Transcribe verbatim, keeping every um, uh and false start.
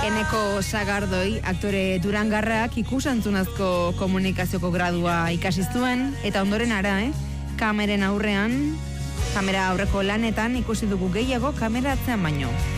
Eneko Sagardoi, aktore durangarrak ikusantzunazko komunikazioko gradua ikasi zuen, eta ondoren ara, eh? Kameren aurrean, kamera aurreko lanetan ikusi dugu gehiago kamera atzean baino.